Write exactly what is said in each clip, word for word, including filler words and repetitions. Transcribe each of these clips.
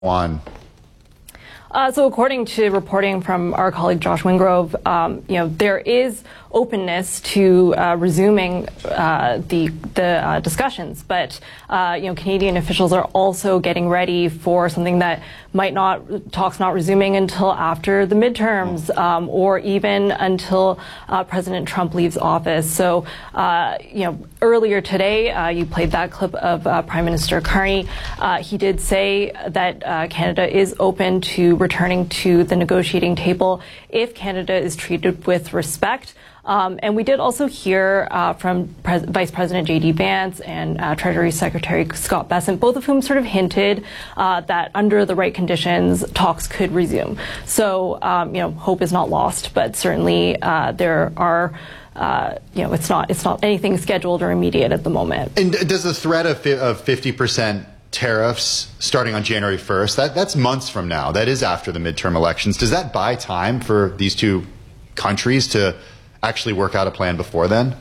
One. Uh, so according to reporting from our colleague Josh Wingrove, um, you know, there is openness to uh, resuming uh, the the uh, discussions, but uh, you know, Canadian officials are also getting ready for something that might not talks not resuming until after the midterms, um, or even until uh, President Trump leaves office. So, uh, you know, earlier today, uh, you played that clip of uh, Prime Minister Carney. Uh, he did say that uh, Canada is open to returning to the negotiating table if Canada is treated with respect. Um, and we did also hear uh, from Pres- Vice President J D Vance and uh, Treasury Secretary Scott Bessent, both of whom sort of hinted uh, that under the right conditions, talks could resume. So, um, you know, hope is not lost, but certainly uh, there are, uh, you know, it's not it's not anything scheduled or immediate at the moment. And does the threat of of fifty percent tariffs starting on January first, that that's months from now, that is after the midterm elections, does that buy time for these two countries to actually work out a plan before then?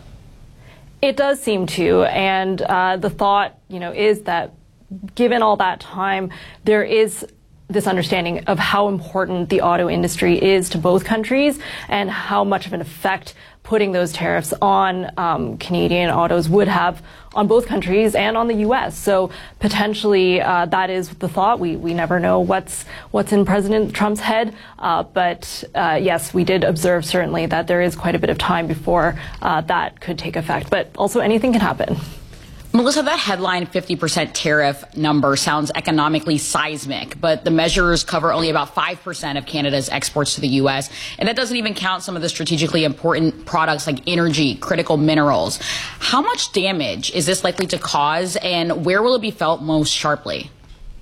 It does seem to, and uh, the thought, you know, is that given all that time, there is this understanding of how important the auto industry is to both countries and how much of an effect putting those tariffs on um, Canadian autos would have on both countries and on the U S. So potentially uh, that is the thought. We we never know what's what's in President Trump's head. Uh, but uh, yes, we did observe certainly that there is quite a bit of time before uh, that could take effect. But also anything can happen. Melissa, that headline fifty percent tariff number sounds economically seismic, but the measures cover only about five percent of Canada's exports to the U S. And that doesn't even count some of the strategically important products like energy, critical minerals. How much damage is this likely to cause, and where will it be felt most sharply?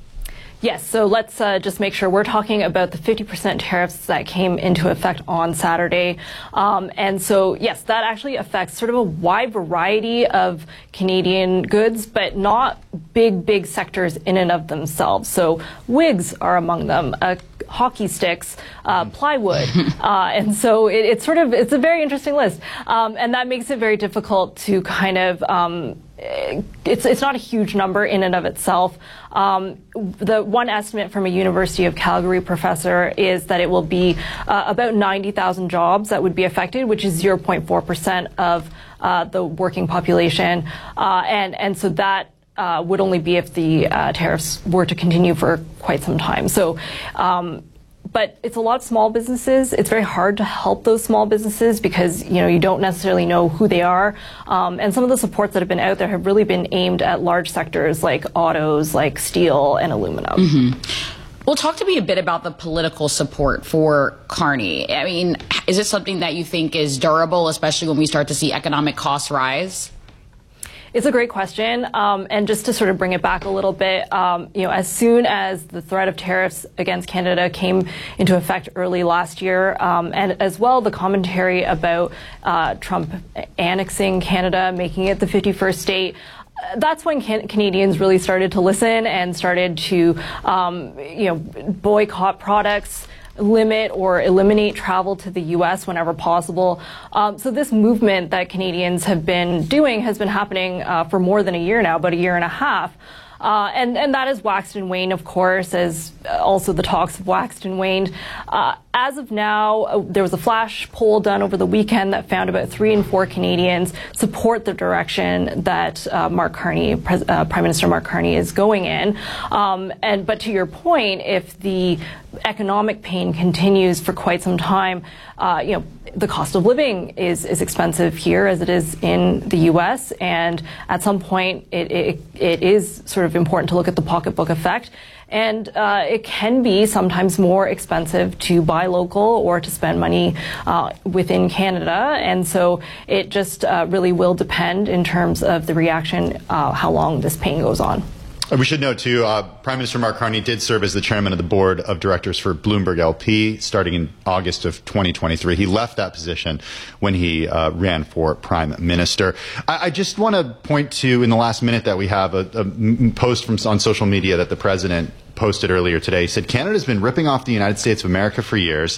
Yes, so let's uh, just make sure we're talking about the fifty percent tariffs that came into effect on Saturday. Um, and so, yes, that actually affects sort of a wide variety of Canadian goods, but not big, big sectors in and of themselves. So wigs are among them, uh, hockey sticks, uh, plywood. uh, and so it, it's sort of, it's a very interesting list. Um, and that makes it very difficult to kind of, um, It's it's not a huge number in and of itself. Um, the one estimate from a University of Calgary professor is that it will be uh, about ninety thousand jobs that would be affected, which is zero point four percent of uh, the working population. Uh, and, and so that uh, would only be if the uh, tariffs were to continue for quite some time. So. Um, But it's a lot of small businesses. It's very hard to help those small businesses because, you know, you don't necessarily know who they are. Um, and some of the supports that have been out there have really been aimed at large sectors like autos, like steel and aluminum. Mm-hmm. Well, talk to me a bit about the political support for Carney. I mean, is it something that you think is durable, especially when we start to see economic costs rise? It's a great question. Um, and just to sort of bring it back a little bit, um, you know, as soon as the threat of tariffs against Canada came into effect early last year, um, and as well the commentary about uh, Trump annexing Canada, making it the fifty-first state, that's when can- Canadians really started to listen and started to, um, you know, boycott products, limit or eliminate travel to the U S whenever possible. Um, so this movement that Canadians have been doing has been happening uh, for more than a year now, about a year and a half. Uh, and, and that has waxed and waned, of course, as also the talks have waxed and waned. Uh, as of now, uh, there was a flash poll done over the weekend that found about three in four Canadians support the direction that uh, Mark Carney, Pres- uh, Prime Minister Mark Carney, is going in. Um, and but to your point, if the economic pain continues for quite some time, uh, you know, the cost of living is, is expensive here as it is in the U S. And at some point, it, it, it is sort of important to look at the pocketbook effect. And uh, it can be sometimes more expensive to buy local or to spend money uh, within Canada. And so it just uh, really will depend in terms of the reaction, uh, how long this pain goes on. We should note, too, uh, Prime Minister Mark Carney did serve as the chairman of the board of directors for Bloomberg L P starting in August of twenty twenty-three. He left that position when he uh, ran for prime minister. I, I just want to point to, in the last minute that we have, a, a post from on social media that the president posted earlier today. He said, Canada's been ripping off the United States of America for years.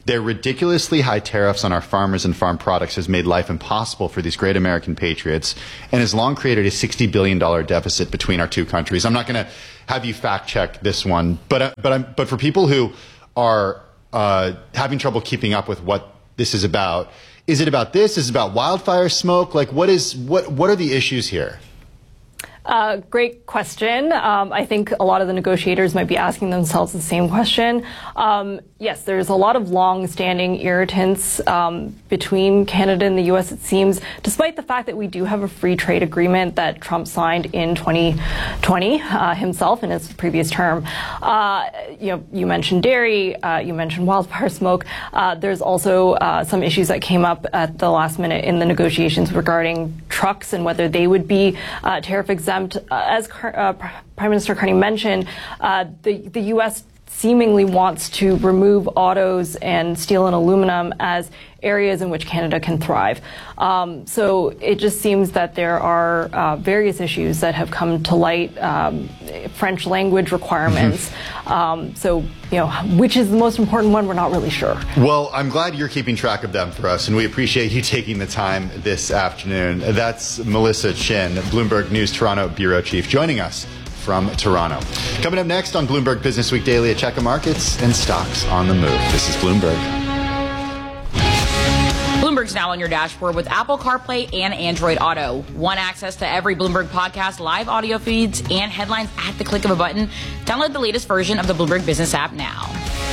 Their ridiculously high tariffs on our farmers and farm products has made life impossible for these great American patriots and has long created a sixty billion dollars deficit between our two countries. I'm not going to have you fact check this one, but, uh, but, I'm, but for people who are uh, having trouble keeping up with what this is about, is it about this? Is it about wildfire smoke? Like, what is what? What are the issues here? Uh, great question. Um, I think a lot of the negotiators might be asking themselves the same question. Um, yes, there's a lot of long-standing irritants um, between Canada and the U S, it seems, despite the fact that we do have a free trade agreement that Trump signed in twenty twenty uh, himself in his previous term. Uh, you know, you mentioned dairy, uh, you mentioned wildfire smoke. Uh, there's also uh, some issues that came up at the last minute in the negotiations regarding trucks and whether they would be uh, tariff exempt. Uh, as uh, Prime Minister Carney mentioned, uh, the, the U S seemingly wants to remove autos and steel and aluminum as areas in which Canada can thrive. Um, so it just seems that there are uh, various issues that have come to light, um, French language requirements. Mm-hmm. um, so, you know, which is the most important one, we're not really sure. Well, I'm glad you're keeping track of them for us, and we appreciate you taking the time this afternoon. That's Melissa Chin, Bloomberg News Toronto Bureau Chief, joining us from Toronto. Coming up next on Bloomberg Business Week Daily, a check of markets and stocks on the move. This is Bloomberg. Bloomberg's now on your dashboard with Apple CarPlay and Android Auto. One access to every Bloomberg podcast, live audio feeds, and headlines at the click of a button. Download the latest version of the Bloomberg Business app now.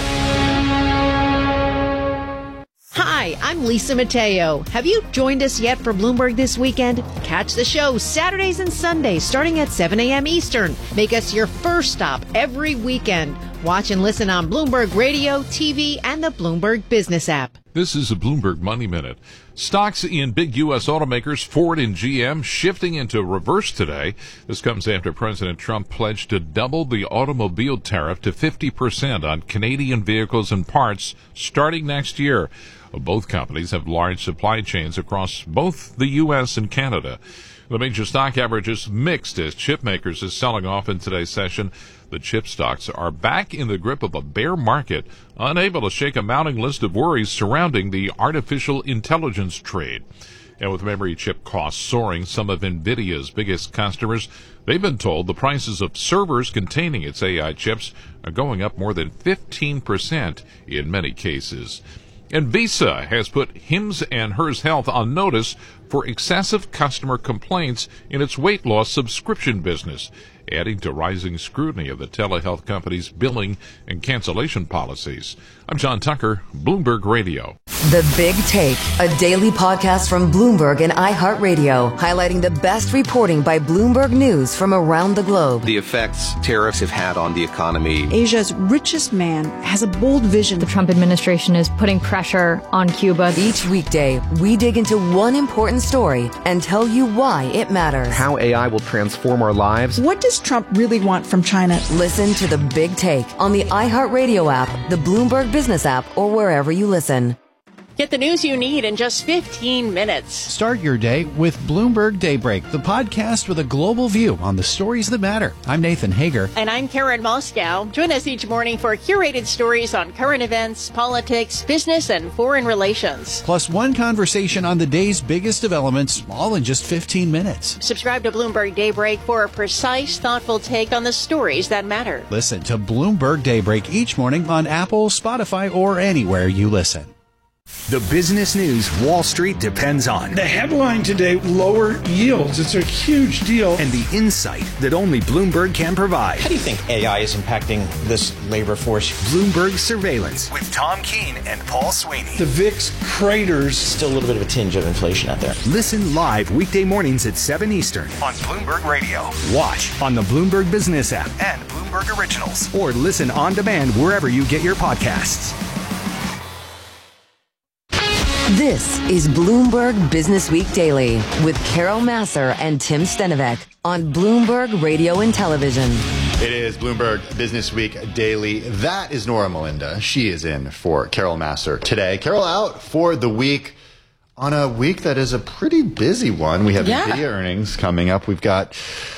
Hi, I'm Lisa Mateo. Have you joined us yet for Bloomberg This Weekend? Catch the show Saturdays and Sundays starting at seven a.m. Eastern. Make us your first stop every weekend. Watch and listen on Bloomberg Radio, T V, and the Bloomberg Business app. This is a Bloomberg Money Minute. Stocks in big U S automakers Ford and G M shifting into reverse today. This comes after President Trump pledged to double the automobile tariff to fifty percent on Canadian vehicles and parts starting next year. Both companies have large supply chains across both the U S and Canada. The major stock average is mixed as chip makers is selling off in today's session. The chip stocks are back in the grip of a bear market, unable to shake a mounting list of worries surrounding the artificial intelligence trade. And with memory chip costs soaring, some of NVIDIA's biggest customers, they've been told the prices of servers containing its A I chips are going up more than fifteen percent in many cases. And Visa has put Hims and Hers Health on notice for excessive customer complaints in its weight loss subscription business, adding to rising scrutiny of the telehealth company's billing and cancellation policies. I'm John Tucker, Bloomberg Radio. The Big Take, a daily podcast from Bloomberg and iHeartRadio, highlighting the best reporting by Bloomberg News from around the globe. The effects tariffs have had on the economy. Asia's richest man has a bold vision. The Trump administration is putting pressure on Cuba. Each weekday, we dig into one important story and tell you why it matters. How A I will transform our lives. What does Trump really want from China? Listen to The Big Take on the iHeartRadio app, the Bloomberg Business app, or wherever you listen. Get the news you need in just fifteen minutes. Start your day with Bloomberg Daybreak, the podcast with a global view on the stories that matter. I'm Nathan Hager. And I'm Karen Moscow. Join us each morning for curated stories on current events, politics, business, and foreign relations. Plus one conversation on the day's biggest developments, all in just fifteen minutes. Subscribe to Bloomberg Daybreak for a precise, thoughtful take on the stories that matter. Listen to Bloomberg Daybreak each morning on Apple, Spotify, or anywhere you listen. The business news Wall Street depends on. The headline today, lower yields. It's a huge deal. And the insight that only Bloomberg can provide. How do you think A I is impacting this labor force? Bloomberg Surveillance with Tom Keene and Paul Sweeney. The V I X craters. Still a little bit of a tinge of inflation out there. Listen live weekday mornings at seven Eastern on Bloomberg Radio. Watch on the Bloomberg Business app and Bloomberg Originals. Or listen on demand wherever you get your podcasts. This is Bloomberg Business Week Daily with Carol Massar and Tim Stenovec on Bloomberg Radio and Television. It is Bloomberg Business Week Daily. That is Nora Melinda. She is in for Carol Massar today. Carol out for the week on a week that is a pretty busy one. We have yeah. NVIDIA earnings coming up. We've got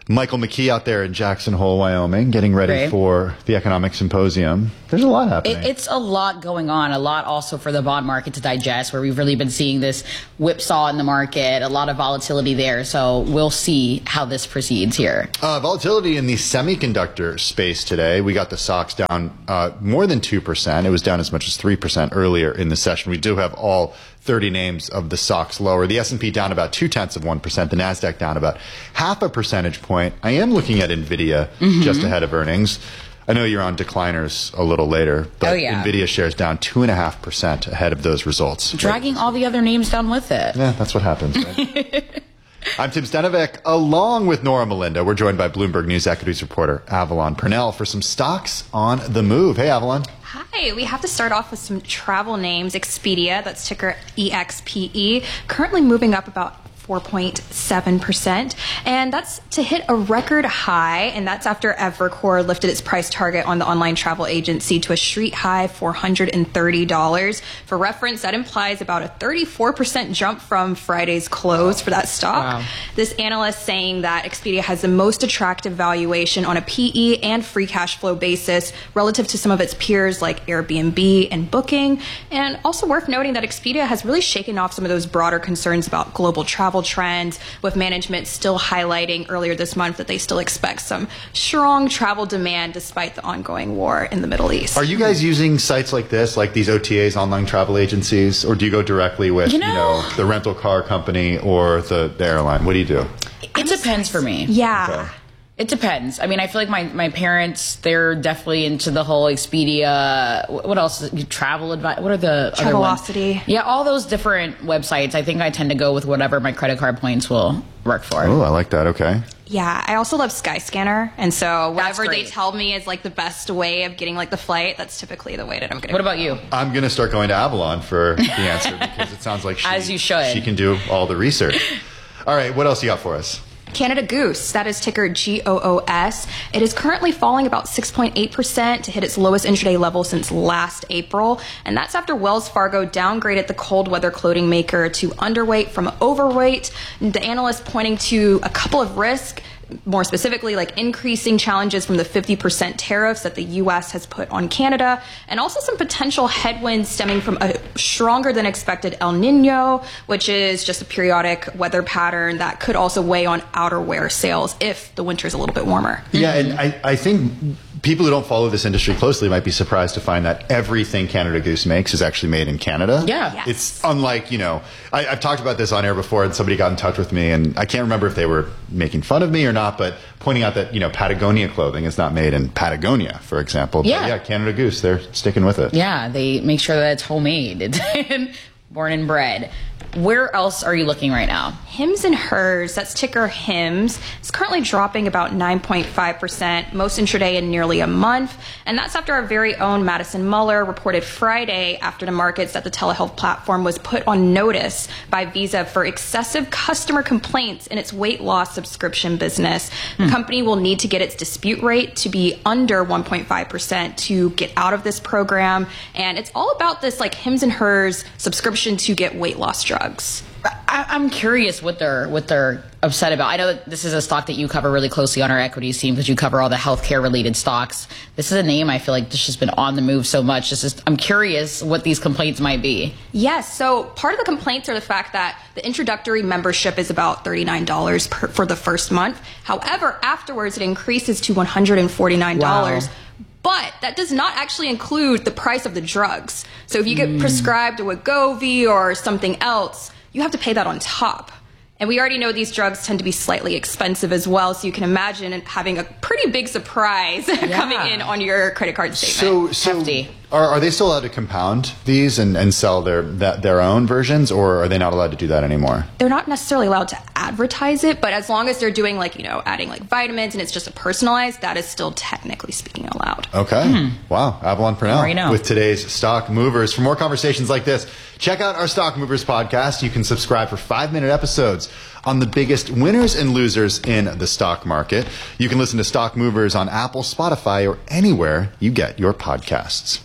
Michael McKee out there in Jackson Hole, Wyoming, getting ready Right. for the Economic Symposium. There's a lot happening. It, it's a lot going on, a lot also for the bond market to digest, where we've really been seeing this whipsaw in the market, a lot of volatility there. So we'll see how this proceeds here. Uh, volatility in the semiconductor space today. We got the S O X down uh, more than two percent. It was down as much as three percent earlier in the session. We do have all thirty names of the S O X lower. The S and P down about two-tenths of one percent. The NASDAQ down about half a percentage point. I am looking at NVIDIA mm-hmm. just ahead of earnings. I know you're on decliners a little later, but oh, yeah. NVIDIA shares down two point five percent ahead of those results. Dragging right. all the other names down with it. Yeah, that's what happens, right? I'm Tim Stenovec, along with Nora Melinda. We're joined by Bloomberg News equities reporter Avalon Purnell for some stocks on the move. Hey, Avalon. Hi, we have to start off with some travel names. Expedia, that's ticker E X P E, currently moving up about four point seven percent, and that's to hit a record high, and that's after Evercore lifted its price target on the online travel agency to a street high four hundred thirty dollars. For reference, that implies about a thirty-four percent jump from Friday's close for that stock. Wow. This analyst saying that Expedia has the most attractive valuation on a P E and free cash flow basis relative to some of its peers like Airbnb and Booking, and also worth noting that Expedia has really shaken off some of those broader concerns about global travel trends, with management still highlighting earlier this month that they still expect some strong travel demand despite the ongoing war in the Middle East. Are you guys using sites like this, like these O T As, online travel agencies, or do you go directly with you know, you know the rental car company or the, the airline? What do you do? It depends for me. Yeah. Okay. It depends. I mean, I feel like my, my parents, they're definitely into the whole Expedia. What else? Travel advice. What are the other ones? Travelocity. Yeah, all those different websites. I think I tend to go with whatever my credit card points will work for. Oh, I like that. Okay. Yeah, I also love Skyscanner, and so whatever they tell me is like the best way of getting like the flight, that's typically the way that I'm going to What about you? I'm going to start going to Avalon for the answer because it sounds like she, As you should. she can do all the research. All right, what else you got for us? Canada Goose, that is ticker G O O S. It is currently falling about six point eight percent to hit its lowest intraday level since last April. And that's after Wells Fargo downgraded the cold weather clothing maker to underweight from overweight. The analyst pointing to a couple of risks, more specifically like increasing challenges from the fifty percent tariffs that the U S has put on Canada, and also some potential headwinds stemming from a stronger than expected El Nino, which is just a periodic weather pattern that could also weigh on outerwear sales if the winter is a little bit warmer. Yeah, and I, I think people who don't follow this industry closely might be surprised to find that everything Canada Goose makes is actually made in Canada. Yeah. Yes. It's unlike, you know, I, I've talked about this on air before, and somebody got in touch with me, and I can't remember if they were making fun of me or not, but pointing out that, you know, Patagonia clothing is not made in Patagonia, for example. Yeah. But yeah, Canada Goose, they're sticking with it. Yeah, they make sure that it's homemade. It's born and bred. Where else are you looking right now? Hims and Hers, that's ticker Hims, is currently dropping about nine point five percent, most intraday in nearly a month. And that's after our very own Madison Muller reported Friday after the markets that the telehealth platform was put on notice by Visa for excessive customer complaints in its weight loss subscription business. Hmm. The company will need to get its dispute rate to be under one point five percent to get out of this program. And it's all about this like Hims and Hers subscription to get weight loss drugs. I, I'm curious what they're what they're upset about. I know that this is a stock that you cover really closely on our equities team because you cover all the healthcare related stocks. This is a name I feel like this has been on the move so much. This is, I'm curious what these complaints might be. Yes, so part of the complaints are the fact that the introductory membership is about thirty-nine dollars per, for the first month. However, afterwards it increases to one hundred forty-nine dollars. Wow. But that does not actually include the price of the drugs. So if you get mm. prescribed a Wegovy or something else, you have to pay that on top. And we already know these drugs tend to be slightly expensive as well, so you can imagine having a pretty big surprise yeah. coming in on your credit card statement. So, so are, are they still allowed to compound these and, and sell their that, their own versions, or are they not allowed to do that anymore? They're not necessarily allowed to advertise it, but as long as they're doing like, you know, adding like vitamins and it's just a personalized, that is still technically speaking allowed. Okay. Hmm. Wow. Avalon Purnell right now. with today's Stock Movers. For more conversations like this, check out our Stock Movers podcast. You can subscribe for five-minute episodes on the biggest winners and losers in the stock market. You can listen to Stock Movers on Apple, Spotify, or anywhere you get your podcasts.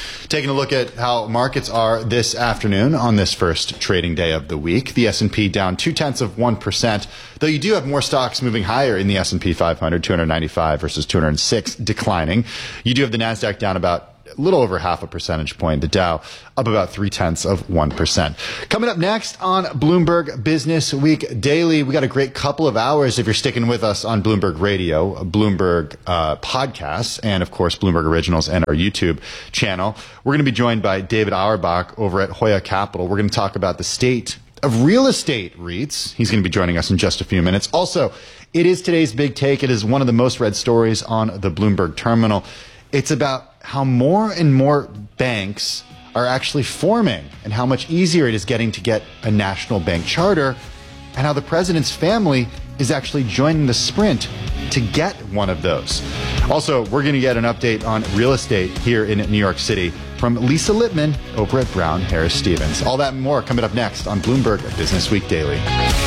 Taking a look at how markets are this afternoon on this first trading day of the week. The S and P down two-tenths of one percent, though you do have more stocks moving higher in the S and P five hundred, two hundred ninety-five versus two hundred six declining. You do have the NASDAQ down about a little over half a percentage point. The Dow up about three-tenths of one percent. Coming up next on Bloomberg Business Week Daily, we got a great couple of hours if you're sticking with us on Bloomberg Radio, Bloomberg uh, podcasts, and of course Bloomberg Originals and our YouTube channel. We're going to be joined by David Auerbach over at Hoya Capital. We're going to talk about the state of real estate REITs. He's going to be joining us in just a few minutes. Also, it is today's big take. It is one of the most read stories on the Bloomberg terminal. It's about how more and more banks are actually forming and how much easier it is getting to get a national bank charter, and how the president's family is actually joining the sprint to get one of those. Also, we're going to get an update on real estate here in New York City from Lisa Littman over at Brown Harris Stevens. All that and more coming up next on Bloomberg Business Week Daily.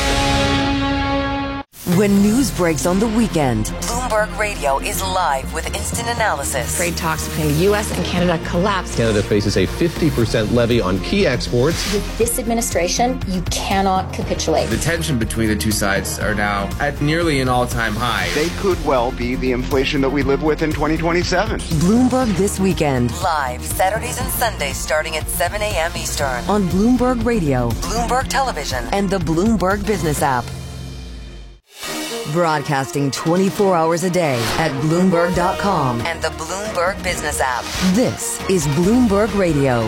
When news breaks on the weekend, Bloomberg Radio is live with instant analysis. Trade talks between the U S and Canada collapsed. Canada faces a fifty percent levy on key exports. With this administration, you cannot capitulate. The tension between the two sides are now at nearly an all-time high. They could well be the inflation that we live with in twenty twenty-seven. Bloomberg This Weekend, live Saturdays and Sundays starting at seven a.m. Eastern on Bloomberg Radio, Bloomberg Television, and the Bloomberg Business app. Broadcasting twenty-four hours a day at Bloomberg dot com and the Bloomberg Business app. This is Bloomberg Radio.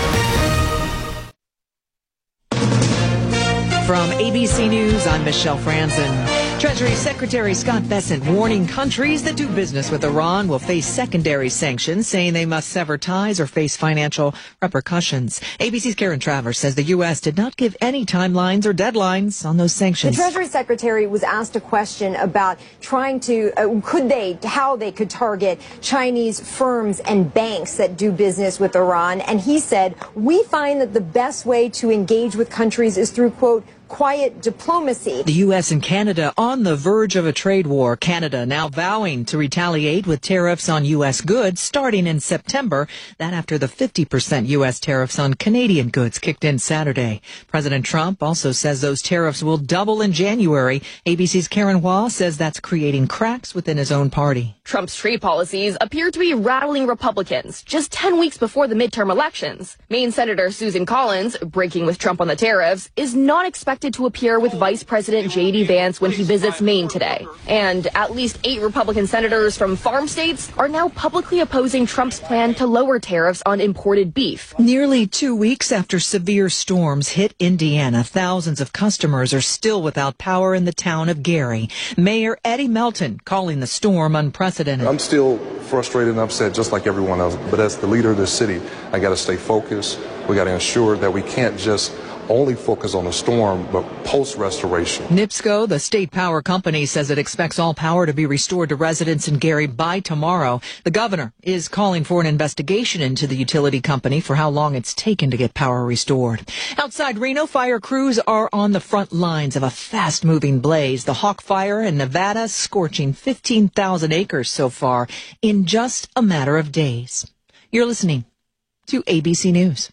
From A B C News, I'm Michelle Franzen. Treasury Secretary Scott Bessent warning countries that do business with Iran will face secondary sanctions, saying they must sever ties or face financial repercussions. A B C's Karen Travers says the U S did not give any timelines or deadlines on those sanctions. The Treasury Secretary was asked a question about trying to, uh, could they, how they could target Chinese firms and banks that do business with Iran. And he said, we find that the best way to engage with countries is through, quote, quiet diplomacy. The U S and Canada on the verge of a trade war. Canada now vowing to retaliate with tariffs on U S goods starting in September. That after the fifty percent U S tariffs on Canadian goods kicked in Saturday. President Trump also says those tariffs will double in January. A B C's Karen Hua says that's creating cracks within his own party. Trump's trade policies appear to be rattling Republicans just ten weeks before the midterm elections. Maine Senator Susan Collins, breaking with Trump on the tariffs, is not expected to appear with Vice President J D Vance when he visits Maine today. And at least eight Republican senators from farm states are now publicly opposing Trump's plan to lower tariffs on imported beef. Nearly two weeks after severe storms hit Indiana, thousands of customers are still without power in the town of Gary. Mayor Eddie Melton calling the storm unprecedented. I'm still frustrated and upset just like everyone else, but as the leader of the city, I got to stay focused. We got to ensure that we can't just only focus on the storm, but post-restoration. NIPSCO, the state power company, says it expects all power to be restored to residents in Gary by tomorrow. The governor is calling for an investigation into the utility company for how long it's taken to get power restored. Outside Reno, fire crews are on the front lines of a fast-moving blaze. The Hawk Fire in Nevada scorching fifteen thousand acres so far in just a matter of days. You're listening to A B C News.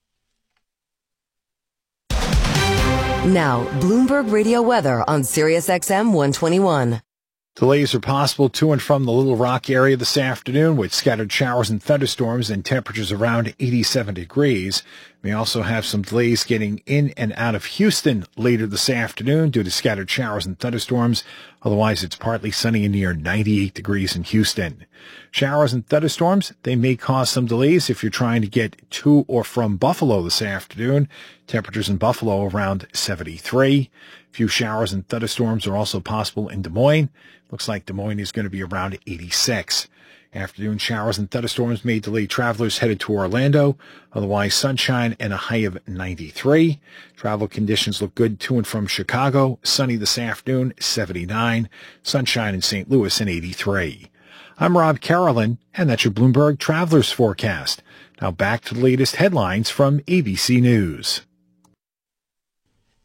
Now, Bloomberg Radio weather on Sirius X M one twenty-one. Delays are possible to and from the Little Rock area this afternoon with scattered showers and thunderstorms and temperatures around eighty-seven degrees. We also have some delays getting in and out of Houston later this afternoon due to scattered showers and thunderstorms. Otherwise, it's partly sunny and near ninety-eight degrees in Houston. Showers and thunderstorms, they may cause some delays if you're trying to get to or from Buffalo this afternoon. Temperatures in Buffalo around seventy-three. A few showers and thunderstorms are also possible in Des Moines. Looks like Des Moines is going to be around eighty-six. Afternoon showers and thunderstorms may delay travelers headed to Orlando. Otherwise, sunshine and a high of ninety-three. Travel conditions look good to and from Chicago. Sunny this afternoon, seventy-nine. Sunshine in Saint Louis and eighty-three. I'm Rob Carolyn, and that's your Bloomberg Travelers Forecast. Now back to the latest headlines from A B C News.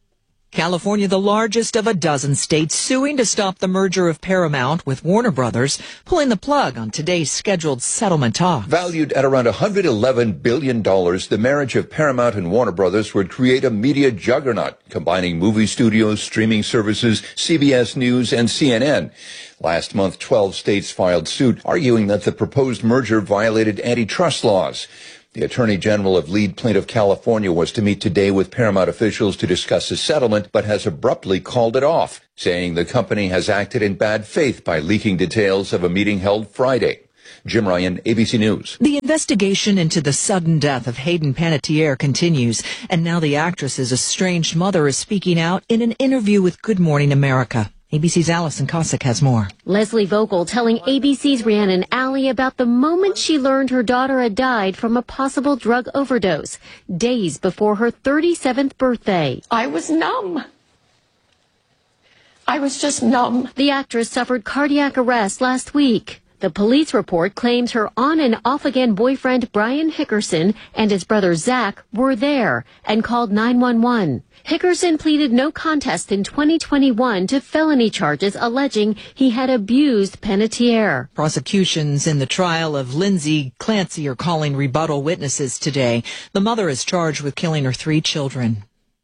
California, the largest of a dozen states, suing to stop the merger of Paramount with Warner Brothers, pulling the plug on today's scheduled settlement talks. Valued at around one hundred eleven billion dollars, the marriage of Paramount and Warner Brothers would create a media juggernaut, combining movie studios, streaming services, C B S News, and C N N. Last month, twelve states filed suit, arguing that the proposed merger violated antitrust laws. The Attorney General of lead plaintiff California was to meet today with Paramount officials to discuss a settlement, but has abruptly called it off, saying the company has acted in bad faith by leaking details of a meeting held Friday. Jim Ryan, A B C News. The investigation into the sudden death of Hayden Panettiere continues, and now the actress's estranged mother is speaking out in an interview with Good Morning America. A B C's Allison Cossack has more. Leslie Vogel telling A B C's Rhiannon Alley about the moment she learned her daughter had died from a possible drug overdose, days before her thirty-seventh birthday. I was numb. I was just numb. The actress suffered cardiac arrest last week. The police report claims her on and off again boyfriend Brian Hickerson and his brother Zach were there and called nine one one. Hickerson pleaded no contest in twenty twenty-one to felony charges alleging he had abused Panettiere. Prosecutions in the trial of Lindsay Clancy are calling rebuttal witnesses today. The mother is charged with killing her three children.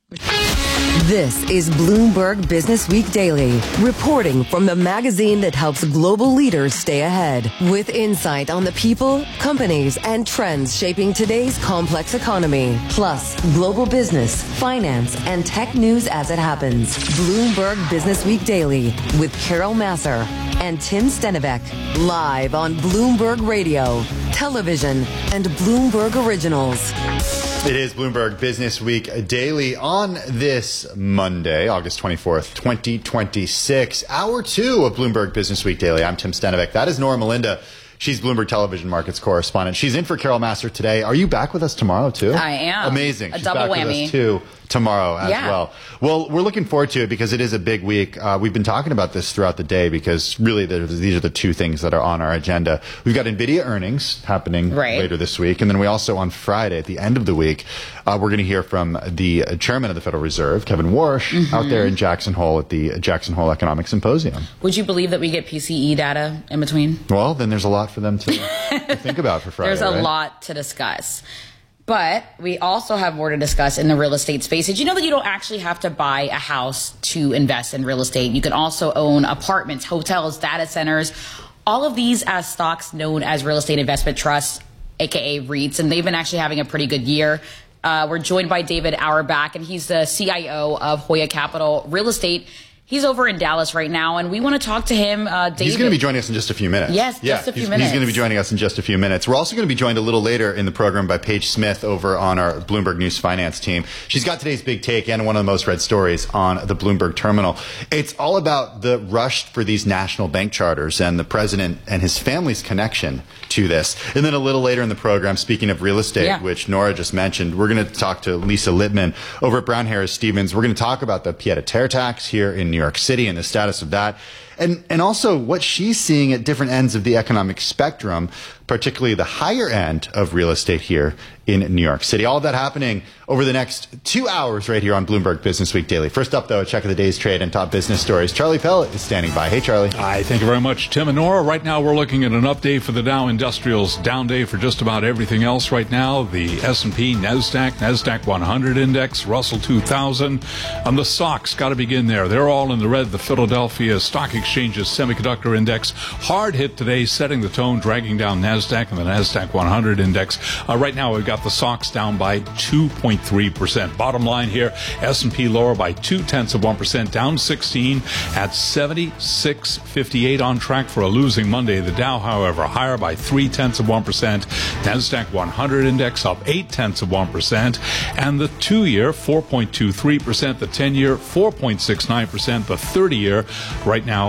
This is Bloomberg Business Week Daily, reporting from the magazine that helps global leaders stay ahead, with insight on the people, companies, and trends shaping today's complex economy, plus global business, finance, and tech news as it happens. Bloomberg Business Week Daily with Carol Masser and Tim Stenivek, live on Bloomberg Radio, television, and Bloomberg Originals. It is Bloomberg Business Week Daily on this Monday, August twenty-fourth, twenty twenty-six. Hour two of Bloomberg Business Week Daily. I'm Tim Stenivek. That is Nora Melinda. She's Bloomberg Television Markets correspondent. She's in for Carol Masser today. Are you back with us tomorrow, too? I am. Amazing. A She's double back whammy. with us, too, tomorrow as Yeah. well. Well, we're looking forward to it because it is a big week. Uh, we've been talking about this throughout the day because really the, these are the two things that are on our agenda. We've got NVIDIA earnings happening Right. later this week. And then we also, on Friday, at the end of the week, uh, we're going to hear from the chairman of the Federal Reserve, Kevin Warsh, Mhm. out there in Jackson Hole at the Jackson Hole Economic Symposium. Would you believe that we get P C E data in between? Well, then there's a lot for them to, to think about for Friday. There's a right? lot to discuss. But we also have more to discuss in the real estate space. Did you know that you don't actually have to buy a house to invest in real estate? You can also own apartments, hotels, data centers, all of these as stocks known as real estate investment trusts, aka REITs, and they've been actually having a pretty good year. Uh, we're joined by David Auerbach, and he's the C I O of Hoya Capital Real Estate. He's over in Dallas right now, and we want to talk to him. Uh, David. He's going to be joining us in just a few minutes. Yes, yeah, just a few he's, minutes. He's going to be joining us in just a few minutes. We're also going to be joined a little later in the program by Paige Smith over on our Bloomberg News Finance team. She's got today's big take and one of the most read stories on the Bloomberg terminal. It's all about the rush for these national bank charters and the president and his family's connection to this. And then a little later in the program, speaking of real estate, Yeah. which Nora just mentioned, we're going to talk to Lisa Littman over at Brown Harris Stevens. We're going to talk about the pied-à-terre tax here in New York City and the status of that. And, and also what she's seeing at different ends of the economic spectrum, particularly the higher end of real estate here in New York City. All of that happening over the next two hours right here on Bloomberg Business Week Daily. First up, though, a check of the day's trade and top business stories. Charlie Pell is standing by. Hey, Charlie. Hi, thank you very much, Tim and Nora. Right now, we're looking at an update for the Dow Industrials. Down day for just about everything else right now. The S and P, NASDAQ, NASDAQ one hundred index, Russell two thousand. Um, the stocks got to begin there. They're all in the red. The Philadelphia Stock Exchange's semiconductor index hard hit today, setting the tone, dragging down NASDAQ and the NASDAQ one hundred index. Uh, right now, we've got the stocks down by two point three percent. Bottom line here, S and P lower by two-tenths of one percent, down sixteen at seventy-six fifty-eight, on track for a losing Monday. The Dow, however, higher by three-tenths of one percent. NASDAQ one hundred index up eight-tenths of one percent. And the two-year, four point two three percent. The ten-year, four point six nine percent. The thirty-year, right now,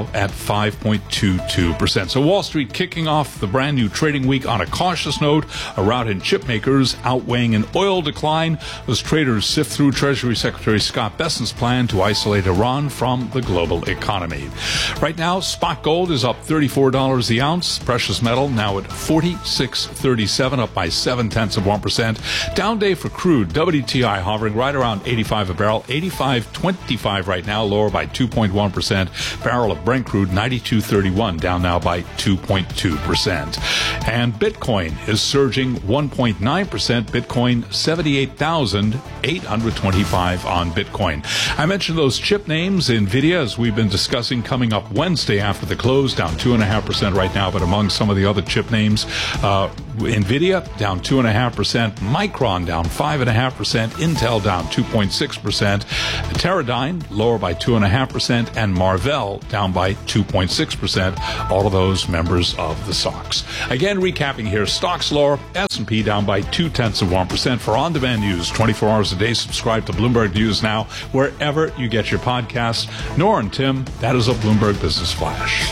now at five point two two percent. So Wall Street kicking off the brand new trading week on a cautious note. A rout in chip makers outweighing an oil decline as traders sift through Treasury Secretary Scott Bessent's plan to isolate Iran from the global economy. Right now, spot gold is up thirty-four dollars the ounce. Precious metal now at forty-six thirty-seven, up by seven tenths of one percent. Down day for crude. W T I hovering right around eighty-five a barrel. eighty-five twenty-five right now, lower by two point one percent. Barrel of Brent crude ninety-two thirty-one, down now by two point two percent. And Bitcoin is surging one point nine percent. Bitcoin seventy-eight thousand eight hundred twenty-five on Bitcoin. I mentioned those chip names. NVIDIA, as we've been discussing, coming up Wednesday after the close, down two point five percent right now. But among some of the other chip names, uh, NVIDIA down two point five percent. Micron down five point five percent. Intel down two point six percent. Teradyne lower by two point five percent. And Marvell down by two point six percent. All of those members of the S O X. Again, recapping here, stocks lower, S and P down by two tenths of one percent. For on-demand news twenty-four hours a day, subscribe to Bloomberg News Now wherever you get your podcasts. Nora and Tim, that is a Bloomberg Business Flash.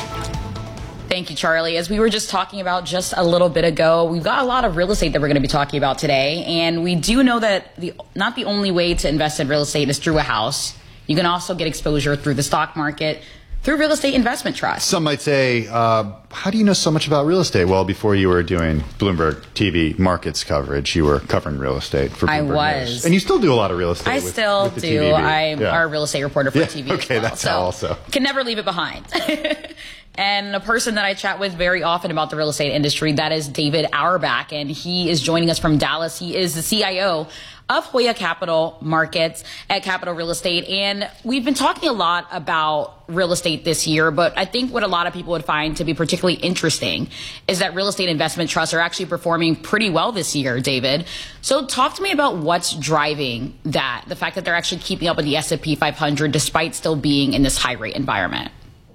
Thank you, Charlie. As we were just talking about just a little bit ago, we've got a lot of real estate that we're going to be talking about today. And we do know that the not the only way to invest in real estate is through a house. You can also get exposure through the stock market, through real estate investment trusts. Some might say, uh, how do you know so much about real estate? Well, before you were doing Bloomberg T V markets coverage, you were covering real estate for Bloomberg I was. News. And you still do a lot of real estate. I with, still with the do. T V. I'm yeah. our real estate reporter for yeah, T V okay, as well. that's so how also. Can never leave it behind. And a person that I chat with very often about the real estate industry, that is David Auerbach, and he is joining us from Dallas. He is the C I O of Hoya Capital Markets at Capital Real Estate. And we've been talking a lot about real estate this year, but I think what a lot of people would find to be particularly interesting is that real estate investment trusts are actually performing pretty well this year, David. So talk to me about what's driving that, the fact that they're actually keeping up with the S and P five hundred despite still being in this high rate environment.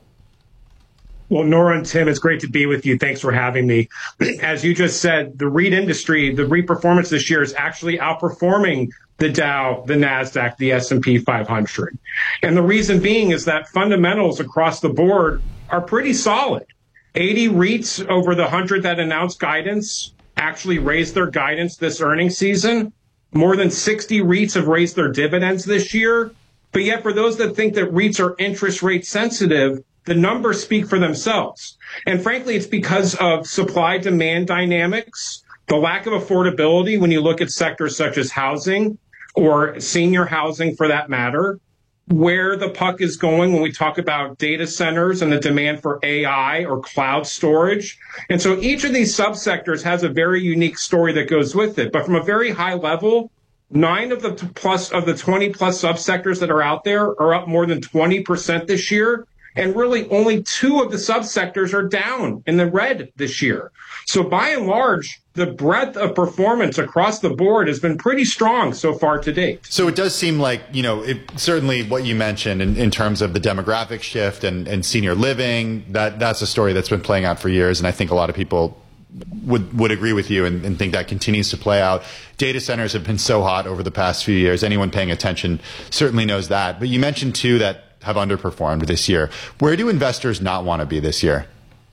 Well, Nora and Tim, it's great to be with you. Thanks for having me. As you just said, the REIT industry, the REIT performance this year is actually outperforming the Dow, the NASDAQ, the S and P five hundred. And the reason being is that fundamentals across the board are pretty solid. eighty REITs over the one hundred that announced guidance actually raised their guidance this earnings season. More than sixty REITs have raised their dividends this year. But yet, for those that think that REITs are interest rate sensitive, the numbers speak for themselves. And frankly, it's because of supply-demand dynamics, the lack of affordability when you look at sectors such as housing or senior housing for that matter, where the puck is going when we talk about data centers and the demand for A I or cloud storage. And so each of these subsectors has a very unique story that goes with it. But from a very high level, nine of the plus of the twenty plus subsectors that are out there are up more than twenty percent this year. And really only two of the subsectors are down in the red this year. So by and large, the breadth of performance across the board has been pretty strong so far to date. So it does seem like, you know, it, certainly what you mentioned in, in terms of the demographic shift and, and senior living, that that's a story that's been playing out for years. And I think a lot of people would would agree with you and, and think that continues to play out. Data centers have been so hot over the past few years. Anyone paying attention certainly knows that. But you mentioned, too, that have underperformed this year. Where do investors not want to be this year?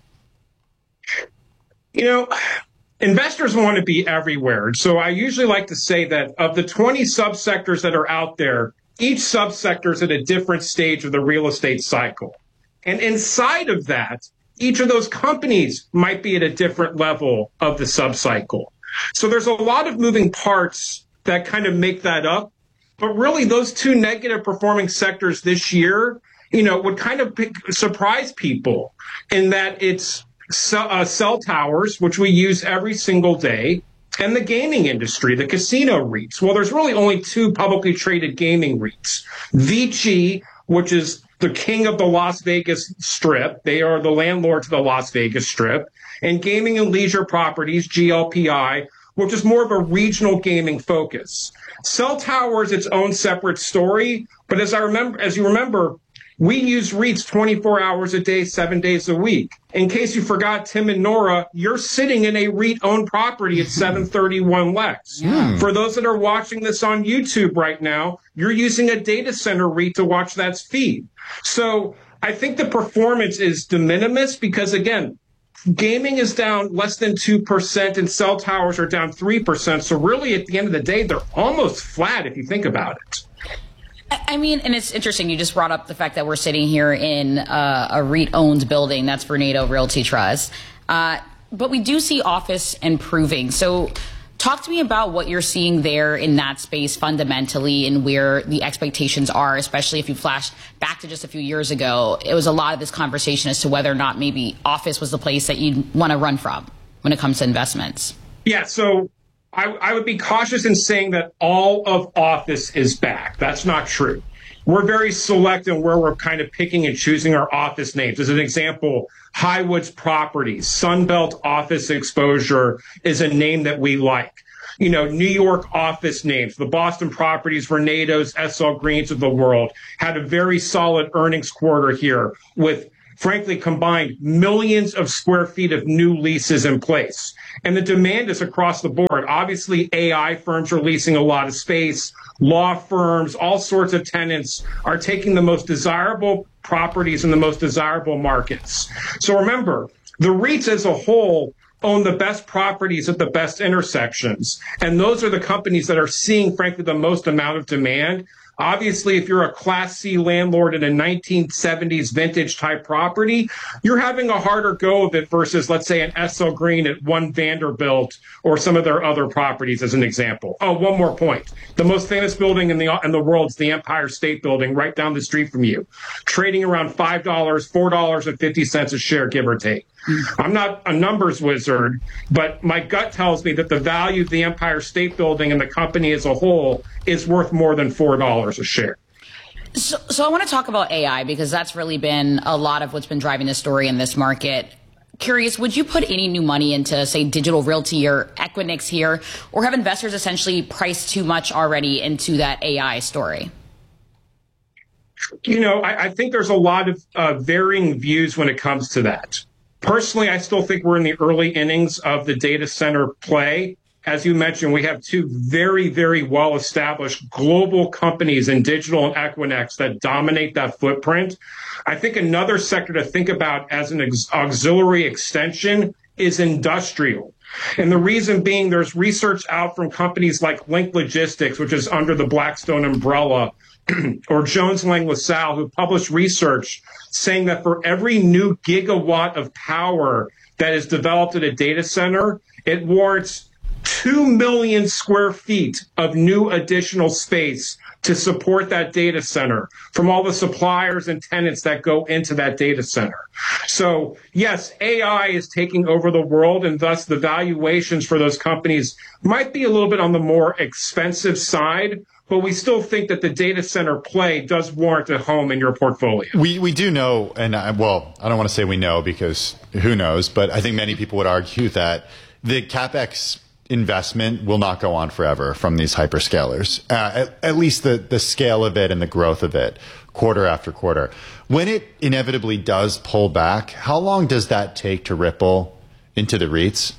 You know, investors want to be everywhere. So I usually like to say that of the twenty subsectors that are out there, each subsector is at a different stage of the real estate cycle. And inside of that, each of those companies might be at a different level of the subcycle. So there's a lot of moving parts that kind of make that up. But really, those two negative performing sectors this year, you know, would kind of pick, surprise people in that it's uh, cell towers, which we use every single day, and the gaming industry, the casino REITs. Well, there's really only two publicly traded gaming REITs. Vici, which is the king of the Las Vegas Strip. They are the landlord to the Las Vegas Strip. And Gaming and Leisure Properties, G L P I, which is more of a regional gaming focus. Cell tower is its own separate story, but as I remember, as you remember, we use REITs twenty-four hours a day, seven days a week. In case you forgot, Tim and Nora, you're sitting in a REIT-owned property at seven thirty-one Lex. Mm. For those that are watching this on YouTube right now, you're using a data center REIT to watch that feed. So I I think the performance is de minimis because, again, gaming is down less than two percent and cell towers are down three percent. So really, at the end of the day, they're almost flat if you think about it. I mean, and it's interesting. You just brought up the fact that we're sitting here in uh, a REIT-owned building. That's Vornado Realty Trust. Uh, but we do see office improving. So talk to me about what you're seeing there in that space fundamentally and where the expectations are, especially if you flash back to just a few years ago. It was a lot of this conversation as to whether or not maybe office was the place that you'd want to run from when it comes to investments. Yeah, so I, I would be cautious in saying that all of office is back. That's not true. We're very select in where we're kind of picking and choosing our office names. As an example, Highwoods Properties, Sunbelt Office Exposure is a name that we like. You know, New York office names, the Boston Properties, Vornado's, S L Greens of the world, had a very solid earnings quarter here with, frankly, combined millions of square feet of new leases in place. And the demand is across the board. Obviously, A I firms are leasing a lot of space. Law firms, all sorts of tenants are taking the most desirable properties in the most desirable markets. So remember, the REITs as a whole own the best properties at the best intersections. And those are the companies that are seeing, frankly, the most amount of demand. Obviously, if you're a Class C landlord in a nineteen seventies vintage type property, you're having a harder go of it versus, let's say, an S L Green at One Vanderbilt or some of their other properties, as an example. Oh, one more point. The most famous building in the in the world is the Empire State Building right down the street from you, trading around five dollars, four dollars and fifty cents a share, give or take. I'm not a numbers wizard, but my gut tells me that the value of the Empire State Building and the company as a whole is worth more than four dollars a share. So, so I want to talk about A I because that's really been a lot of what's been driving the story in this market. Curious, would you put any new money into, say, Digital Realty or Equinix here, or have investors essentially priced too much already into that A I story? You know, I, I think there's a lot of uh, varying views when it comes to that. Personally, I still think we're in the early innings of the data center play. As you mentioned, we have two very, very well-established global companies in Digital and Equinix that dominate that footprint. I think another sector to think about as an ex- auxiliary extension is industrial. And the reason being, there's research out from companies like Link Logistics, which is under the Blackstone umbrella, or Jones Lang LaSalle, who published research saying that for every new gigawatt of power that is developed at a data center, it warrants two million square feet of new additional space to support that data center from all the suppliers and tenants that go into that data center. So, yes, A I is taking over the world, and thus the valuations for those companies might be a little bit on the more expensive side, but we still think that the data center play does warrant a home in your portfolio. We we do know, and I, well, I don't want to say we know because who knows, but I think many people would argue that the CapEx investment will not go on forever from these hyperscalers, uh, at, at least the, the scale of it and the growth of it quarter after quarter. When it inevitably does pull back, how long does that take to ripple into the REITs?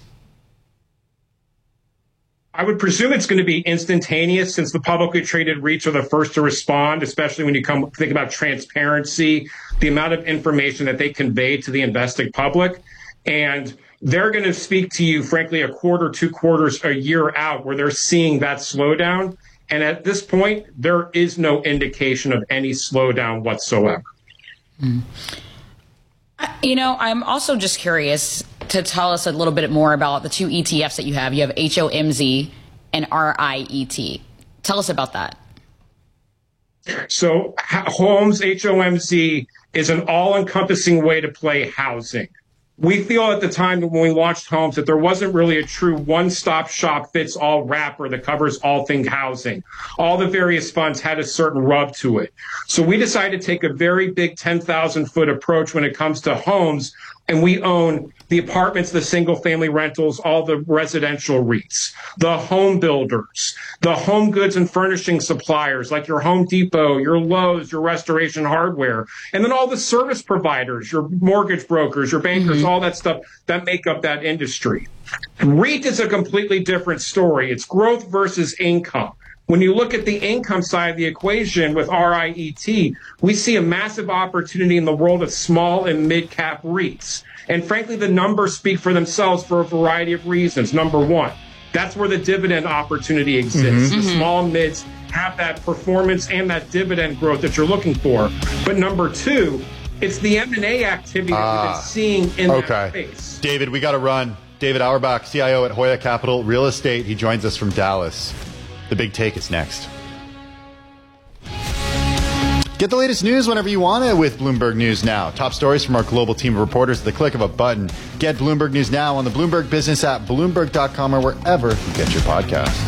I would presume it's going to be instantaneous since the publicly traded REITs are the first to respond, especially when you come think about transparency, the amount of information that they convey to the investing public. And they're going to speak to you, frankly, a quarter, two quarters, a year out where they're seeing that slowdown. And at this point, there is no indication of any slowdown whatsoever. Mm. You know, I'm also just curious to tell us a little bit more about the two E T Fs that you have. You have H O M Z and R I E T. Tell us about that. So Homes, H O M Z, is an all-encompassing way to play housing. We feel at the time that when we launched Homes that there wasn't really a true one-stop shop fits all wrapper that covers all things housing. All the various funds had a certain rub to it. So we decided to take a very big ten thousand foot approach when it comes to homes, and we own the apartments, the single-family rentals, all the residential REITs, the home builders, the home goods and furnishing suppliers like your Home Depot, your Lowe's, your Restoration Hardware, and then all the service providers, your mortgage brokers, your bankers, mm-hmm. all that stuff that make up that industry. REIT is a completely different story. It's growth versus income. When you look at the income side of the equation with R I E T, we see a massive opportunity in the world of small and mid-cap REITs. And frankly, the numbers speak for themselves for a variety of reasons. Number one, that's where the dividend opportunity exists. Mm-hmm. The small and mids have that performance and that dividend growth that you're looking for. But number two, it's the M and A activity that uh, we've been seeing in okay. that space. David, we got to run. David Auerbach, C I O at Hoya Capital Real Estate. He joins us from Dallas. The Big Take is next. Get the latest news whenever you want it with Bloomberg News Now. Top stories from our global team of reporters at the click of a button. Get Bloomberg News Now on the Bloomberg Business app, Bloomberg dot com, or wherever you get your podcasts.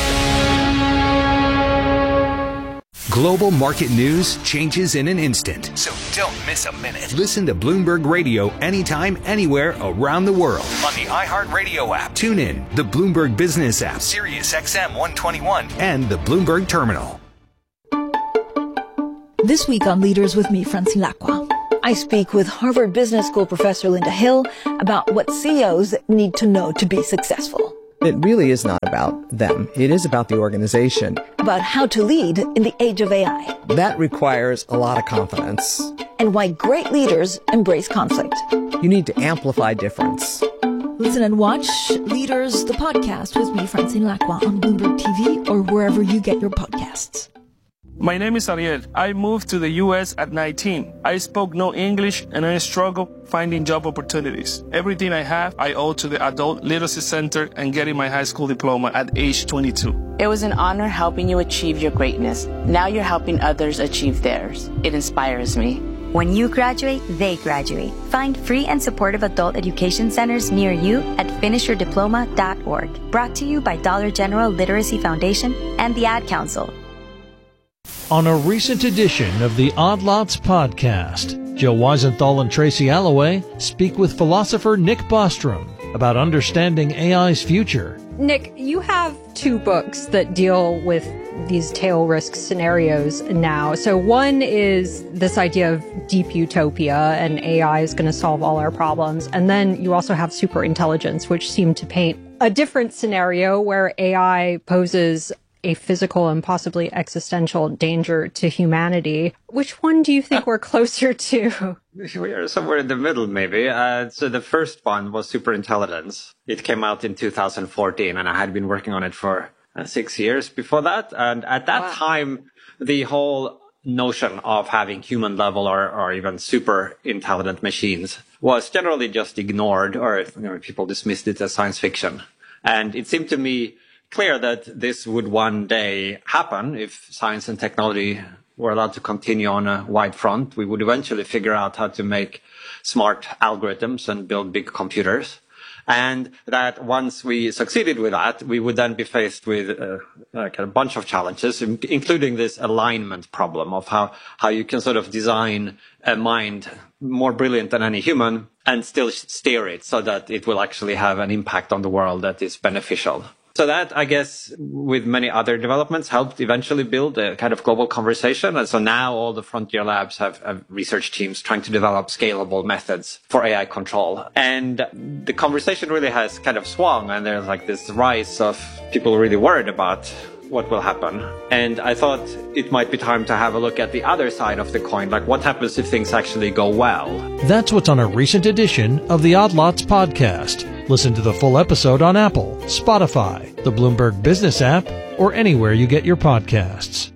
Global market news changes in an instant. So don't miss a minute. Listen to Bloomberg Radio anytime, anywhere around the world. On the iHeartRadio app. Tune in, the Bloomberg Business app, Sirius X M one twenty-one, and the Bloomberg Terminal. This week on Leaders with me, Francine Lacqua, I speak with Harvard Business School professor Linda Hill about what C E Os need to know to be successful. It really is not about them. It is about the organization. About how to lead in the age of A I. That requires a lot of confidence. And why great leaders embrace conflict. You need to amplify difference. Listen and watch Leaders, the podcast with me, Francine Lacqua, on Bloomberg T V or wherever you get your podcasts. My name is Ariel. I moved to the U S at nineteen. I spoke no English and I struggled finding job opportunities. Everything I have, I owe to the Adult Literacy Center and getting my high school diploma at age twenty-two. It was an honor helping you achieve your greatness. Now you're helping others achieve theirs. It inspires me. When you graduate, they graduate. Find free and supportive adult education centers near you at finish your diploma dot org. Brought to you by Dollar General Literacy Foundation and the Ad Council. On a recent edition of the Odd Lots podcast, Jill Weisenthal and Tracy Alloway speak with philosopher Nick Bostrom about understanding A I's future. Nick, you have two books that deal with these tail risk scenarios now. So one is this idea of deep utopia and A I is going to solve all our problems. And then you also have superintelligence, which seem to paint a different scenario where A I poses a physical and possibly existential danger to humanity. Which one do you think we're closer to? We are somewhere in the middle, maybe. Uh, so the first one was Superintelligence. It came out in two thousand fourteen, and I had been working on it for uh, six years before that. And at that wow. time, the whole notion of having human level or, or even super intelligent machines was generally just ignored, or you know, people dismissed it as science fiction. And it seemed to me clear that this would one day happen if science and technology were allowed to continue on a wide front. We would eventually figure out how to make smart algorithms and build big computers. And that once we succeeded with that, we would then be faced with uh, like a bunch of challenges, including this alignment problem of how, how you can sort of design a mind more brilliant than any human and still steer it so that it will actually have an impact on the world that is beneficial. So that, I guess, with many other developments, helped eventually build a kind of global conversation. And so now all the frontier labs have, have research teams trying to develop scalable methods for A I control. And the conversation really has kind of swung, and there's like this rise of people really worried about what will happen. And I thought it might be time to have a look at the other side of the coin, like what happens if things actually go well. That's what's on a recent edition of the Odd Lots podcast. Listen to the full episode on Apple, Spotify, the Bloomberg Business app, or anywhere you get your podcasts.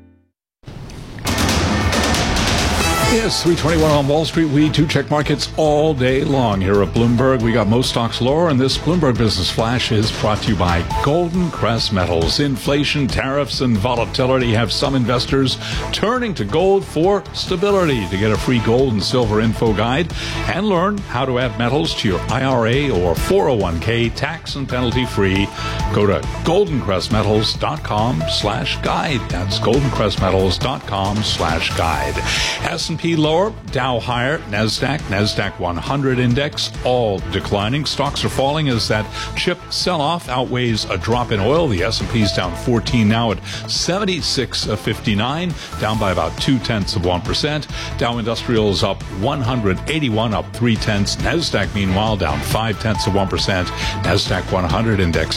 Yes, three twenty-one on Wall Street. We do check markets all day long here at Bloomberg. We got most stocks lower, and this Bloomberg Business Flash is brought to you by Golden Crest Metals. Inflation, tariffs, and volatility have some investors turning to gold for stability. To get a free gold and silver info guide and learn how to add metals to your I R A or four oh one k tax and penalty free, go to golden crest metals dot com slash guide. That's golden crest metals dot com slash guide. S and P lower, Dow higher, NASDAQ, NASDAQ one hundred index, all declining. Stocks are falling as that chip sell-off outweighs a drop in oil. The S and P's down fourteen now at seventy-six fifty-nine, down by about two-tenths of one percent. Dow Industrials up one hundred eighty-one, up three-tenths. NASDAQ, meanwhile, down five-tenths of one percent. NASDAQ one hundred index down eight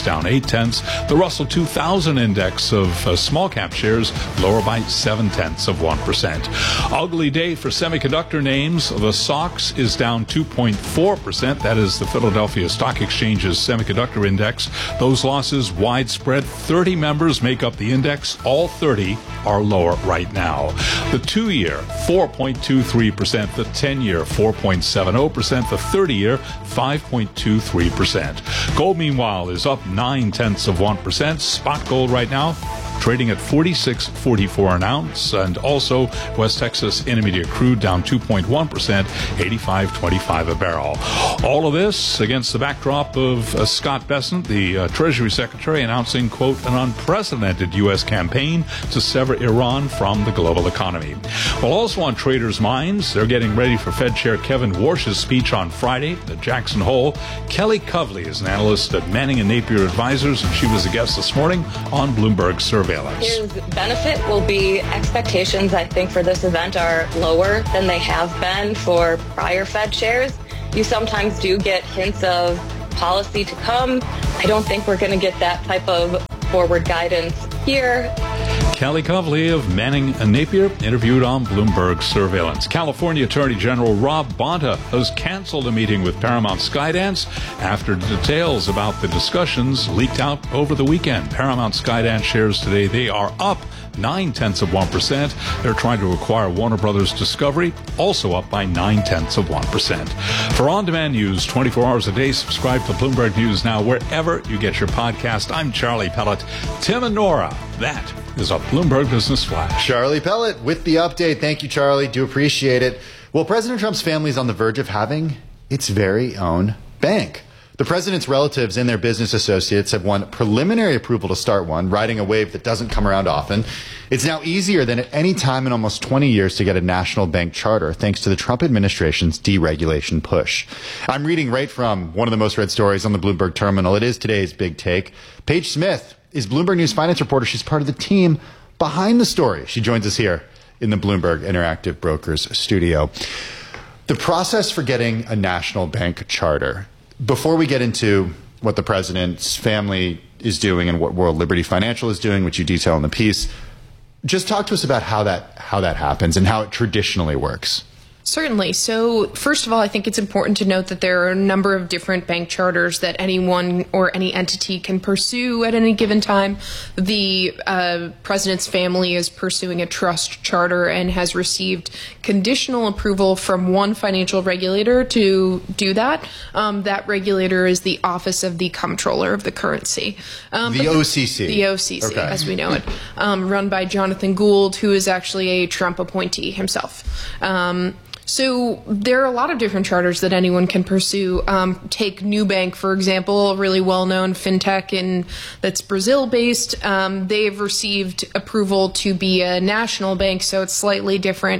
tenths. The Russell two thousand index of uh, small cap shares lower by seven tenths of one percent. Ugly day for semiconductor names. The S O X is down two point four percent. That is the Philadelphia Stock Exchange's semiconductor index. Those losses widespread. thirty members make up the index. All thirty are lower right now. The two-year, four point two three percent. The ten-year, four point seven zero percent. The thirty-year, five point two three percent. Gold, meanwhile, is up nine tenths of one percent. Spot gold right now trading at forty-six forty-four an ounce, and also West Texas Intermediate crude down two point one percent, eighty-five twenty-five a barrel. All of this against the backdrop of uh, Scott Bessent, the uh, Treasury Secretary, announcing, quote, an unprecedented U S campaign to sever Iran from the global economy. Well, also on traders' minds, they're getting ready for Fed Chair Kevin Warsh's speech on Friday at Jackson Hole. Kelly Kovley is an analyst at Manning and Napier Advisors, and she was a guest this morning on Bloomberg Surveillance. His benefit will be expectations, I think, for this event are lower than they have been for prior Fed chairs. You sometimes do get hints of policy to come. I don't think we're going to get that type of forward guidance here. Kelly Kovley of Manning and Napier interviewed on Bloomberg Surveillance. California Attorney General Rob Bonta has canceled a meeting with Paramount Skydance after details about the discussions leaked out over the weekend. Paramount Skydance shares today, they are up nine tenths of one percent. They're trying to acquire Warner Brothers Discovery, also up by nine tenths of one percent. For on-demand news twenty-four hours a day, subscribe to Bloomberg News Now wherever you get your podcast. I'm Charlie Pellet. Tim and Nora, that is a Bloomberg Business Flash. Charlie Pellet with the update. Thank you, Charlie. Do appreciate it. Well, President Trump's family is on the verge of having its very own bank. The president's relatives and their business associates have won preliminary approval to start one, riding a wave that doesn't come around often. It's now easier than at any time in almost twenty years to get a national bank charter, thanks to the Trump administration's deregulation push. I'm reading right from one of the most read stories on the Bloomberg terminal. It is today's big take. Paige Smith is Bloomberg News finance reporter. She's part of the team behind the story. She joins us here in the Bloomberg Interactive Brokers studio. The process for getting a national bank charter. Before we get into what the president's family is doing and what World Liberty Financial is doing, which you detail in the piece, just talk to us about how that how that happens and how it traditionally works. Certainly. So first of all, I think it's important to note that there are a number of different bank charters that anyone or any entity can pursue at any given time. The uh, president's family is pursuing a trust charter and has received conditional approval from one financial regulator to do that. Um, that regulator is the Office of the Comptroller of the Currency. Um, the O C C. The O C C, okay. As we know it, um, run by Jonathan Gould, who is actually a Trump appointee himself. Um, So there are a lot of different charters that anyone can pursue. Um, take Nubank, for example, a really well-known fintech in that's Brazil-based. Um, they've received approval to be a national bank, so it's slightly different